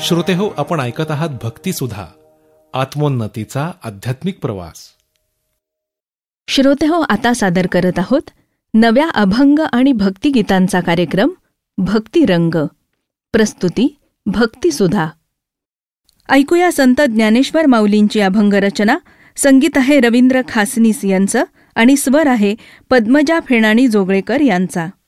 श्रोतेहो, आपण ऐकत आहात भक्तिसुधा, आत्मोन्नतीचा आध्यात्मिक प्रवास. श्रोतेहो, आता सादर करत आहोत नव्या अभंग आणि भक्तिगीतांचा कार्यक्रम भक्तिरंग. प्रस्तुती भक्तिसुधा. ऐकूया संत ज्ञानेश्वर माऊलींची अभंग रचना. संगीत आहे रवींद्र खासनीस यांचं आणि स्वर आहे पद्मजा फेणाणी जोगळेकर यांचा.